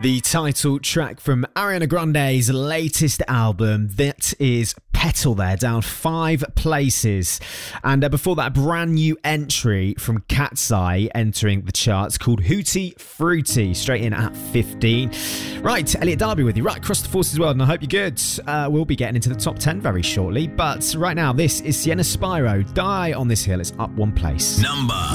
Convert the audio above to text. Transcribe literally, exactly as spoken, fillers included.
The title track from Ariana Grande's latest album, that is Petal there, down five places. And uh, before that, brand new entry from Cat's Eye entering the charts called Hootie Fruity, straight in at fifteen. Right, Elliot Darby with you right across the Forces world, and I hope you're good. Uh, we'll be getting into the top ten very shortly, but right now, this is Sienna Spyro, Die on This Hill. It's up one place. Number